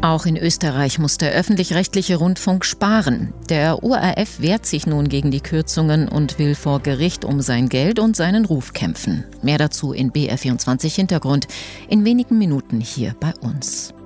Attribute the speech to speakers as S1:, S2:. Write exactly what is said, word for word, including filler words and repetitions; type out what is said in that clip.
S1: Auch in Österreich muss der öffentlich-rechtliche Rundfunk sparen. Der O R F wehrt sich nun gegen die Kürzungen und will vor Gericht um sein Geld und seinen Ruf kämpfen. Mehr dazu in B R vierundzwanzig Hintergrund in wenigen Minuten hier bei uns.